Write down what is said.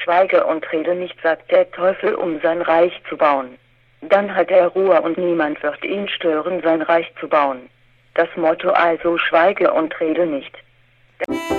Schweige und rede nicht, sagt der Teufel, um sein Reich zu bauen. Dann hat er Ruhe und niemand wird ihn stören, sein Reich zu bauen. Das Motto also: Schweige und rede nicht.